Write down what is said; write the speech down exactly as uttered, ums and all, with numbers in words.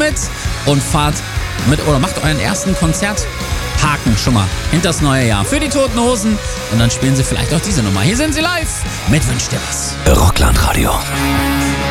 mit und fahrt mit oder macht euren ersten Konzerthaken schon mal hinters neue Jahr für die Toten Hosen und dann spielen sie vielleicht auch diese Nummer. Hier sind sie live mit Wünsch dir was. Rockland Radio.